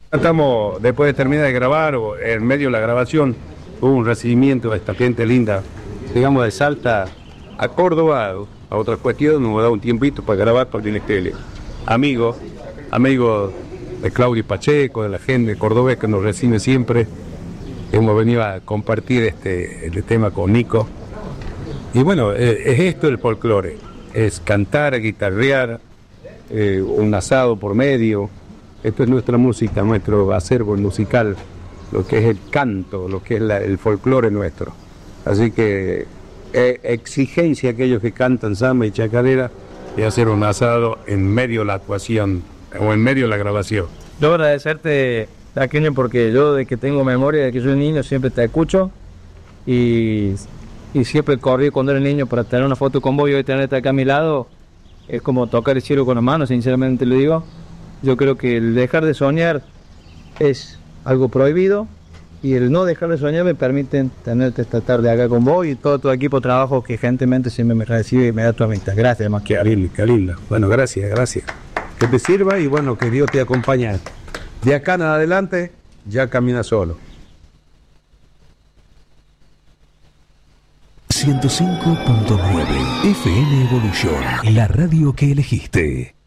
Estamos, después de terminar de grabar, o en medio de la grabación, hubo un recibimiento de esta gente linda, digamos de Salta a Córdoba, a otra cuestión, nos ha dado un tiempito para grabar para el tele. Amigos de Claudio Pacheco, de la gente cordobés que nos recibe siempre, hemos venido a compartir este tema con Nico. Y bueno, es esto el folclore, es cantar, guitarrear, un asado por medio. Esto es nuestra música, nuestro acervo musical, lo que es el canto, lo que es el folclore nuestro. Así que exigencia a aquellos que cantan samba y chacarera de hacer un asado en medio de la actuación o en medio de la grabación. Yo agradecerte, Taqueño, porque yo de que tengo memoria, de que soy niño, siempre te escucho y siempre corrí cuando era niño para tener una foto con vos y hoy tenerte acá a mi lado es como tocar el cielo con las manos, sinceramente lo digo. Yo creo que el dejar de soñar es algo prohibido y el no dejar de soñar me permite tenerte esta tarde acá con vos y todo tu equipo de trabajo que gentilmente siempre me recibe y me da tu amistad. Gracias, más que Qué lindo. Bueno, gracias. Que te sirva y bueno, que Dios te acompañe. De acá en adelante, ya camina solo. 105.9 FM Evolución, la radio que elegiste.